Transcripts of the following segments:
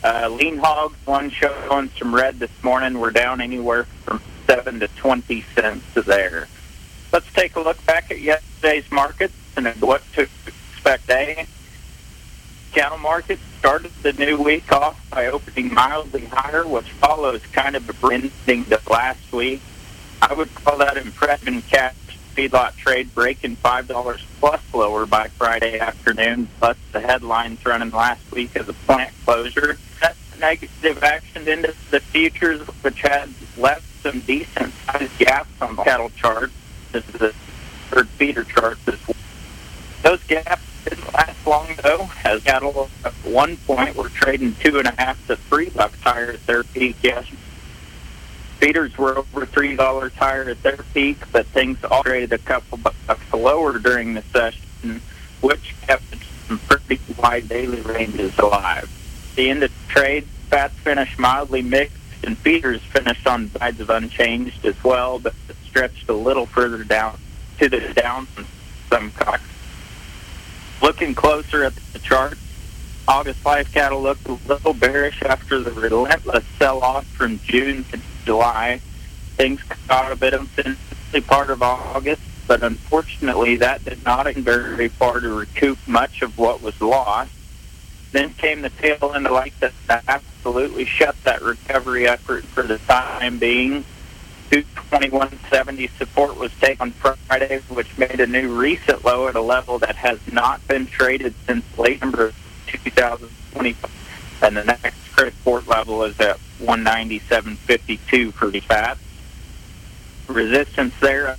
Lean hogs, one showing some red this morning. We're down anywhere from 7 to 20 cents there. Let's take a look back at yesterday's markets and what to expect today. Cattle market started the new week off by opening mildly higher, which follows kind of a ending to last week. I would call that impressive in cash feedlot trade, breaking $5 plus lower by Friday afternoon, plus the headlines running last week of the plant closure. That negative action into the futures, which had left some decent-sized gaps on the cattle chart, the third feeder chart this week. Those gaps didn't last long, though, as cattle at one point were trading $2.50 to $3 higher at their peak yesterday. Feeders were over $3 higher at their peak, but things all traded a couple bucks lower during the session, which kept some pretty wide daily ranges alive. The end of trade, fats finished mildly mixed, and feeders finished on sides of unchanged as well, but it stretched a little further down to the down from some cocks. Looking closer at the chart, August live cattle looked a little bearish after the relentless sell-off from June to July. Things caught a bit of the part of August, but unfortunately that did not go very far to recoup much of what was lost. Then came the tail end of light that absolutely shut that recovery effort for the time being. 221.70 support was taken on Friday, which made a new recent low at a level that has not been traded since late November 2025. And the next critical support level is at 197.52 for the fats. Resistance there,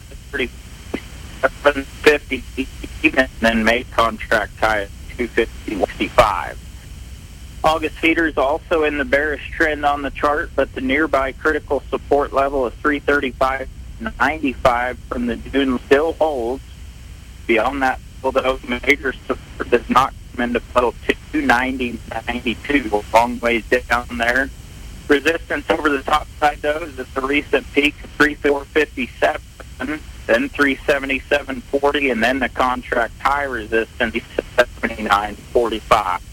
750, and then May contract high at 250.65. August feeders also in the bearish trend on the chart, but the nearby critical support level of 335.95 from the June still holds. Beyond that, although major support does not come into play to 290.92, a long ways down there. Resistance over the top side, though, is at the recent peak of 354.57, then 377.40, and then the contract high resistance 79.45.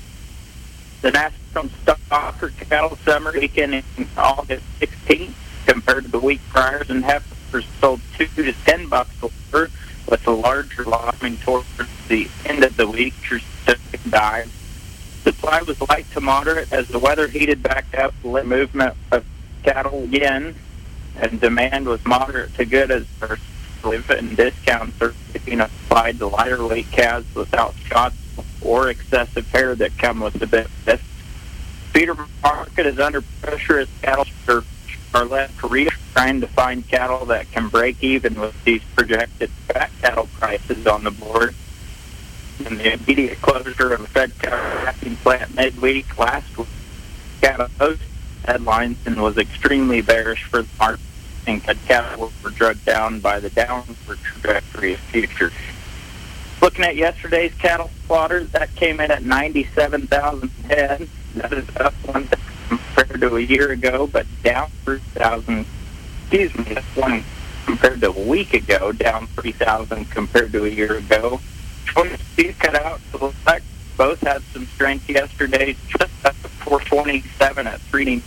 The National Stocker Cattle Summer Weekend in August 16th, compared to the week prior, and heifers sold $2 to $10 over, with a larger lot coming towards the end of the week for dive. Supply was light to moderate as the weather heated back up the movement of cattle again, and demand was moderate to good as their and discounts are being applied to lighter weight calves without shots or excessive hair that come with the business. Feeder market is under pressure as cattle are left trying to find cattle that can break even with these projected fat cattle prices on the board. And the immediate closure of a fed cattle packing plant midweek last week cattle post headlines and was extremely bearish for the market, and cattle were dragged down by the downward trajectory of futures. Looking at yesterday's cattle slaughter, that came in at 97,000 head. That is up 1,000 compared to a year ago, but down 3,000. That's one compared to a week ago, down 3,000 compared to a year ago. Choice beef cut out select both had some strength yesterday. Just up to 427 at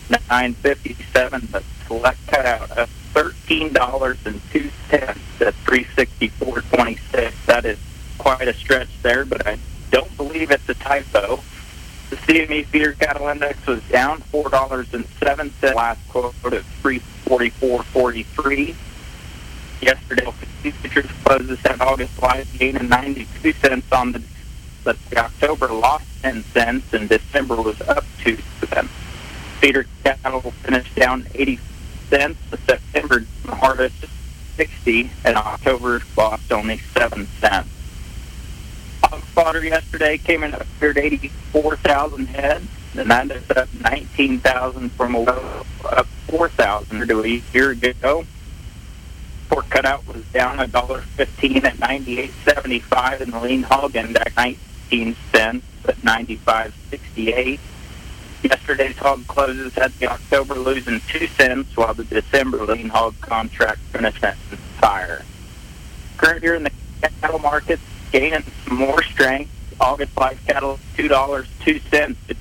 309.57, but select cut out at $13.02 at 364.26. That is quite a stretch there, but I don't believe it's a typo. The CME feeder cattle index was down $4.07 last quote at 344.43. Yesterday, futures closes at August live gain of 92 cents on the, but the October lost 10 cents and December was up 2 cents. Feeder cattle finished down 80 cents. The September harvest 60 and October lost only 7 cents. Hog slaughter yesterday came in at 84,000 head, and that is up 19,000 from a low of 4,000 to a year ago. Pork cutout was down $1.15 at 98.75, and the lean hog index 19 cents at 95.68. Yesterday's hog closes had the October losing 2 cents, while the December lean hog contract finished at higher. Current year in the cattle markets gaining some more strength. August live cattle $2.02